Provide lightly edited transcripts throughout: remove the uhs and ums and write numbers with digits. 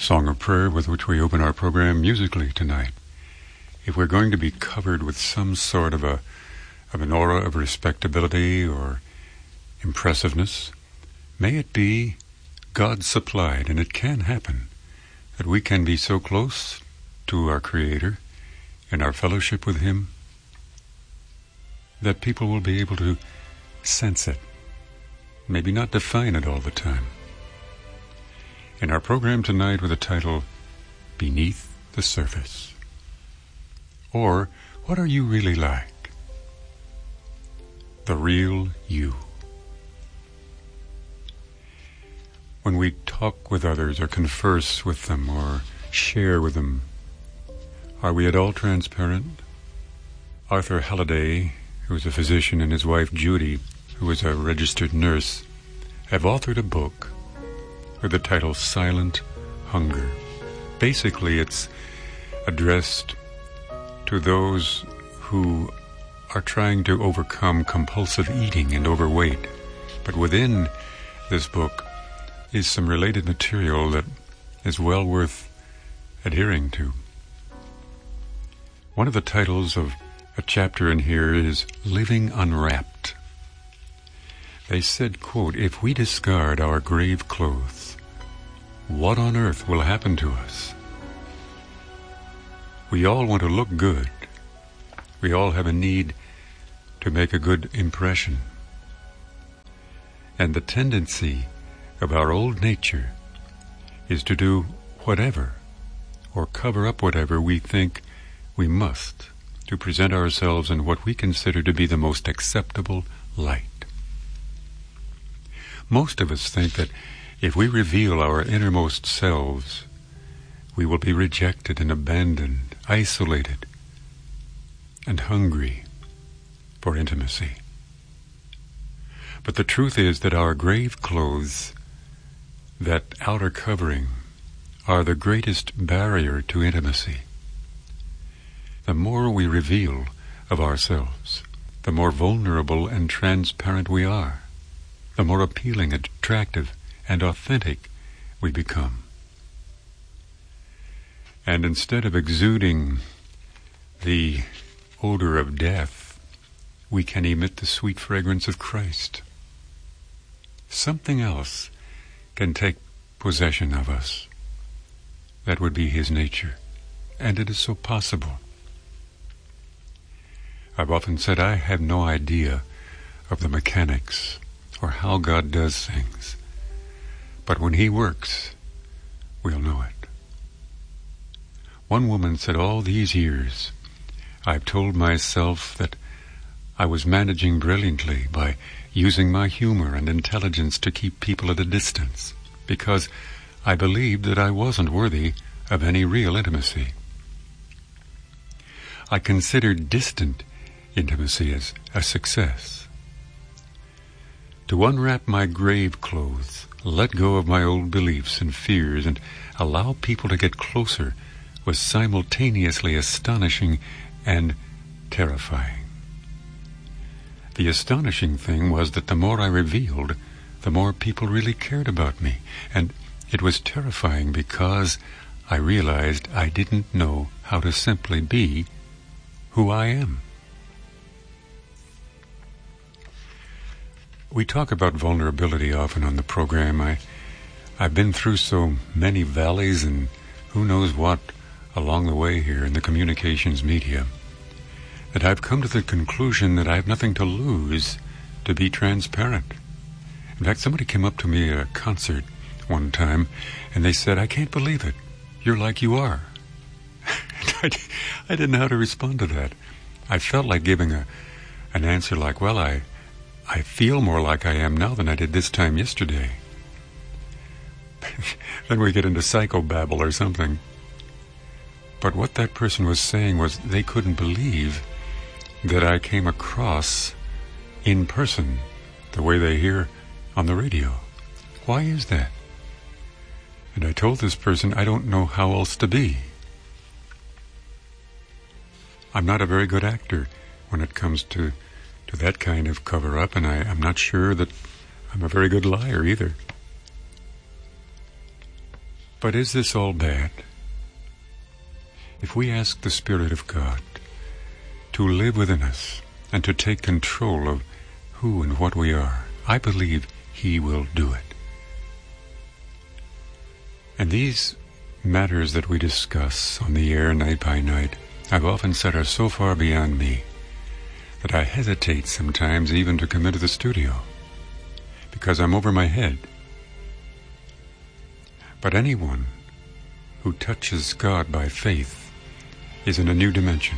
song of prayer with which we open our program musically tonight. If we're going to be covered with some sort of an aura of respectability or impressiveness, may it be God supplied, and it can happen that we can be so close to our Creator in our fellowship with Him that people will be able to sense it, maybe not define it all the time. In our program tonight with the title, Beneath the Surface, or What Are You Really Like? The Real You. When we talk with others or converse with them or share with them, are we at all transparent? Arthur Halliday, who is a physician, and his wife Judy, who is a registered nurse, have authored a book with the title Silent Hunger. Basically, it's addressed to those who are trying to overcome compulsive eating and overweight. But within this book is some related material that is well worth adhering to. One of the titles of a chapter in here is Living Unwrapped. They said, quote, "If we discard our grave clothes, what on earth will happen to us? We all want to look good. We all have a need to make a good impression. And the tendency of our old nature is to do whatever or cover up whatever we think we must to present ourselves in what we consider to be the most acceptable light. Most of us think that if we reveal our innermost selves, we will be rejected and abandoned, isolated, and hungry for intimacy. But the truth is that our grave clothes, that outer covering, are the greatest barrier to intimacy. The more we reveal of ourselves, the more vulnerable and transparent we are, the more appealing, attractive, and authentic we become. And instead of exuding the odor of death, we can emit the sweet fragrance of Christ. Something else can take possession of us. That would be His nature, and it is so possible. I've often said I have no idea of the mechanics or how God does things. But when He works, we'll know it. One woman said, all these years, I've told myself that I was managing brilliantly by using my humor and intelligence to keep people at a distance, because I believed that I wasn't worthy of any real intimacy. I considered distant intimacy as a success. To unwrap my grave clothes, let go of my old beliefs and fears, and allow people to get closer was simultaneously astonishing and terrifying. The astonishing thing was that the more I revealed, the more people really cared about me, and it was terrifying because I realized I didn't know how to simply be who I am. We talk about vulnerability often on the program. I've been through so many valleys and who knows what along the way here in the communications media that I've come to the conclusion that I have nothing to lose to be transparent. In fact, somebody came up to me at a concert one time and they said, I can't believe it. You're like you are. I didn't know how to respond to that. I felt like giving an answer like, well, I feel more like I am now than I did this time yesterday. Then we get into psychobabble or something. But what that person was saying was they couldn't believe that I came across in person the way they hear on the radio. Why is that? And I told this person, I don't know how else to be. I'm not a very good actor when it comes to that kind of cover-up, and I'm not sure that I'm a very good liar either. But is this all bad? If we ask the Spirit of God to live within us and to take control of who and what we are, I believe He will do it. And these matters that we discuss on the air night by night, I've often said, are so far beyond me that I hesitate sometimes even to come into the studio because I'm over my head. But anyone who touches God by faith is in a new dimension.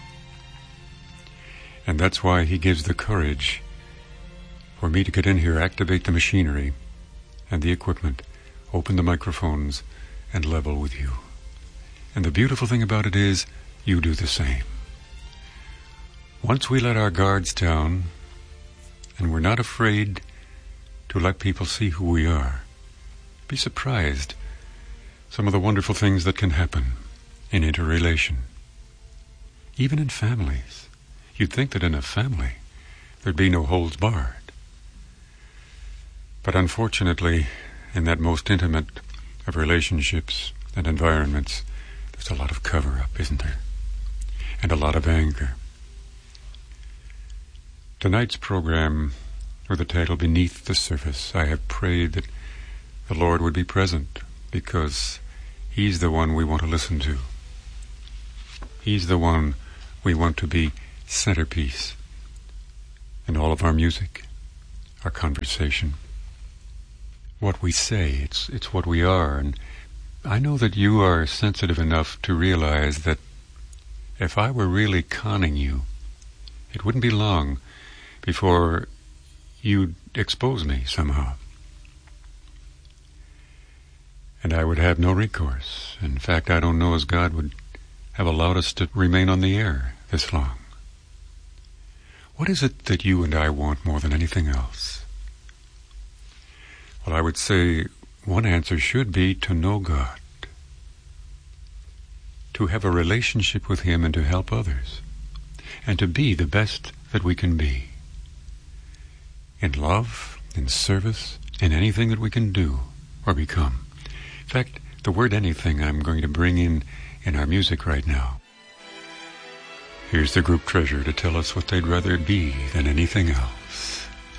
And that's why He gives the courage for me to get in here, activate the machinery and the equipment, open the microphones, and level with you. And the beautiful thing about it is, you do the same. Once we let our guards down, and we're not afraid to let people see who we are, be surprised some of the wonderful things that can happen in interrelation. Even in families. You'd think that in a family there'd be no holds barred. But unfortunately, in that most intimate of relationships and environments, there's a lot of cover-up, isn't there? And a lot of anger. Tonight's program, with the title Beneath the Surface, I have prayed that the Lord would be present, because He's the one we want to listen to. He's the one we want to be centerpiece in all of our music, our conversation. What we say, it's what we are. And I know that you are sensitive enough to realize that if I were really conning you, it wouldn't be long before you'd expose me somehow. And I would have no recourse. In fact, I don't know as God would have allowed us to remain on the air this long. What is it that you and I want more than anything else? Well, I would say one answer should be to know God, to have a relationship with Him and to help others, and to be the best that we can be. In love, in service, in anything that we can do or become. In fact, the word anything I'm going to bring in our music right now. Here's the group treasure to tell us what they'd rather be than anything else.